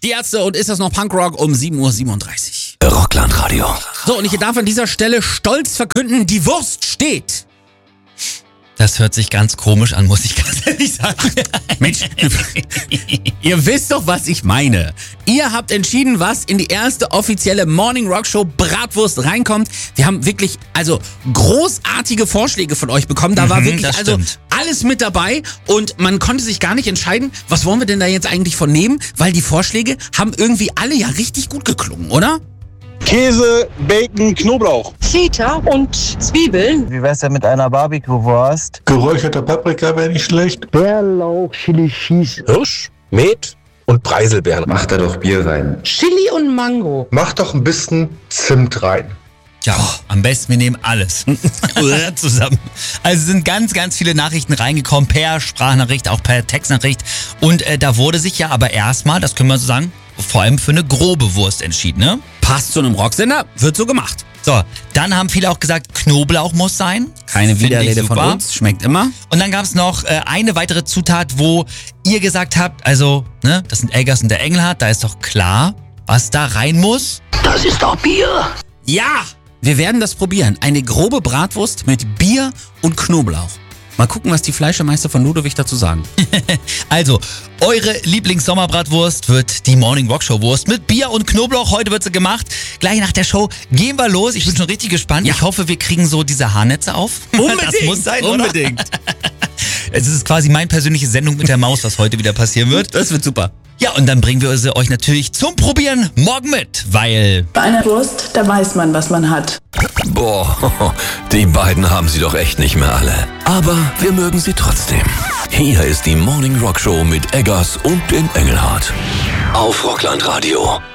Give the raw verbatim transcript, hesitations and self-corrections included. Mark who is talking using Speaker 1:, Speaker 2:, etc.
Speaker 1: Die Ärzte und Ist das noch Punkrock um sieben Uhr siebenunddreißig.
Speaker 2: Rockland-Radio.
Speaker 1: So, und ich darf an dieser Stelle stolz verkünden, die Wurst steht.
Speaker 3: Das hört sich ganz komisch an, muss ich ganz ehrlich sagen.
Speaker 1: Mensch, ihr wisst doch, was ich meine. Ihr habt entschieden, was in die erste offizielle Morning Rock Show Bratwurst reinkommt. Wir haben wirklich, also großartige Vorschläge von euch bekommen. Da war
Speaker 3: Mhm,
Speaker 1: wirklich
Speaker 3: das
Speaker 1: also
Speaker 3: stimmt.
Speaker 1: alles mit dabei und man konnte sich gar nicht entscheiden, was wollen wir denn da jetzt eigentlich von nehmen, weil die Vorschläge haben irgendwie alle ja richtig gut geklungen, oder?
Speaker 4: Käse, Bacon, Knoblauch.
Speaker 5: Feta und Zwiebeln.
Speaker 6: Wie wär's denn mit einer Barbecue-Wurst?
Speaker 4: Geräucherter Paprika wäre nicht schlecht.
Speaker 6: Bärlauch, Chili Cheese.
Speaker 7: Hirsch, Met und Preiselbeeren.
Speaker 8: Mach da doch Bier rein.
Speaker 5: Chili und Mango.
Speaker 8: Mach doch ein bisschen Zimt rein.
Speaker 3: Tja, am besten wir nehmen alles zusammen. Also sind ganz, ganz viele Nachrichten reingekommen, per Sprachnachricht, auch per Textnachricht. Und äh, da wurde sich ja aber erstmal, das können wir so sagen, vor allem für eine grobe Wurst entschieden, ne?
Speaker 1: Passt zu einem Rocksender, wird so gemacht.
Speaker 3: So, dann haben viele auch gesagt, Knoblauch muss sein.
Speaker 1: Keine
Speaker 3: Finde ich
Speaker 1: Widerrede von
Speaker 3: super.
Speaker 1: uns, schmeckt immer.
Speaker 3: Und dann gab es noch äh, eine weitere Zutat, wo ihr gesagt habt, also, ne, das sind Eggers und der Engelhardt, da ist doch klar, was da rein muss.
Speaker 2: Das ist doch Bier.
Speaker 1: Ja, wir werden das probieren. Eine grobe Bratwurst mit Bier und Knoblauch. Mal gucken, was die Fleischermeister von Ludwig dazu sagen.
Speaker 3: Also, eure Lieblings-Sommerbratwurst wird die Morning Rock Show Wurst mit Bier und Knoblauch. Heute wird sie gemacht. Gleich nach der Show gehen wir los. Ich bin schon richtig gespannt.
Speaker 1: Ja.
Speaker 3: Ich hoffe, wir kriegen so diese Haarnetze auf.
Speaker 1: Unbedingt,
Speaker 3: Das muss sein,
Speaker 1: unbedingt.
Speaker 3: Oder? Es ist quasi meine persönliche Sendung mit der Maus, was heute wieder passieren wird.
Speaker 1: Das wird super.
Speaker 3: Ja, und dann bringen wir sie euch natürlich zum Probieren morgen mit, weil...
Speaker 9: Bei einer Wurst, da weiß man, was man hat.
Speaker 2: Boah, die beiden haben sie doch echt nicht mehr alle. Aber wir mögen sie trotzdem. Hier ist die Morning Rock Show mit Eggers und den Engelhardt. Auf Rockland Radio.